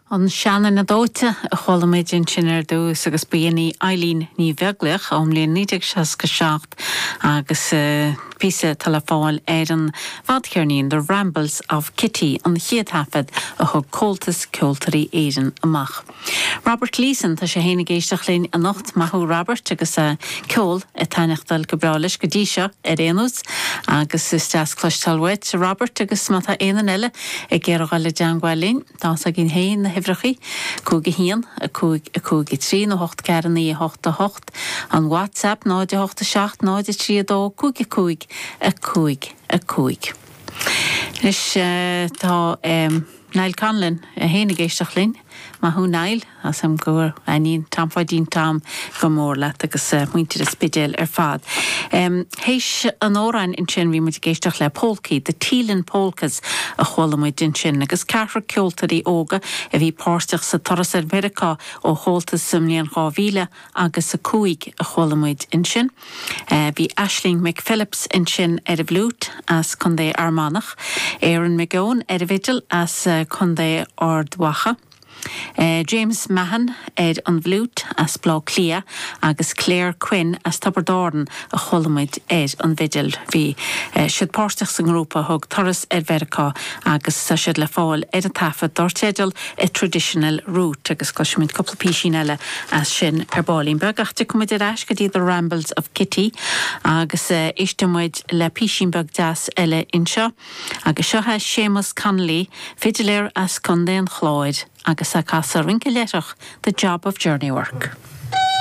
An Shannon na dóite a cholamid in sinnar dús agus bíanaí Eileen ní bheaglach líon 1967 agus písa telefáil an fadchearnín The Rambles of Kitty an chiadhafad a thug coltas ceoltarí éan amach. Robert Leeson tá sé héna géisteach linn a nacht maithú Robert agus ceol a tainachtal go brálais go dtí seo réanús agus is teas cloistalhaid Robert agus mata éan eile ag ggéargáil deangáilín tá a gin héin na hifrachaí cúga hían a cúga trí na 8 cearannaí 8 an WhatsApp 986 932 cúga cúig a cúig. Is tá Niall Conlon a héna géisteach linn maithú Niall as am goir aíon tamfáidín tam go mór leat agus muintir a spidéil fad. Héis an óráin in sin bhí muid géisteach le polcaí, de tílan polcas a cholamuid in sin agus cearra ceoltarí óga a bhí páirteach sa Toras America ó chóltas sumlíon 2000 agus a cúig a cholamuid in sin. Bhí Aisling McPhillips in sin a bhlút as chundé Armánach, Éireann McGowan a vigil as chundé Ardwacha. James Mahan an bhlút as blá clia agus Claire Quinn as Tabardáran a cholamuid an vigil hí siad páirteach san grúpa thug Toras Vercha agus sa siad le fáil a tafa dortédal a traditional route agus cosisiid coppla písín eile as sin bálín beg achta cumid eis go dtí The Rambles of Kitty agus istemuid le písín beg deas eile inseo agus seo ha Seamus Connolly fidiléir as condéan chláid agus a casa rinca leirech The Job of Journey Work.